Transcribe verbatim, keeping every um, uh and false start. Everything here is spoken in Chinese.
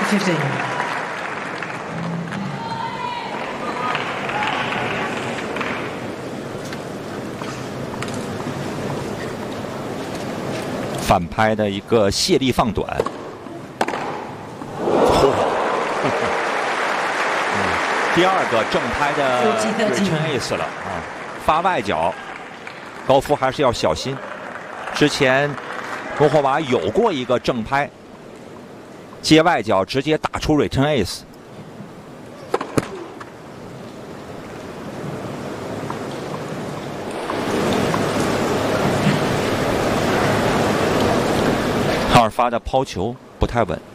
fifteen. 反拍的一个卸力放短，嚯！第二个正拍的 return ace 了啊，发外角，高夫还是要小心。之前莫霍娃有过一个正拍，接外角直接打出 return ace。哈尔发的抛球不太稳。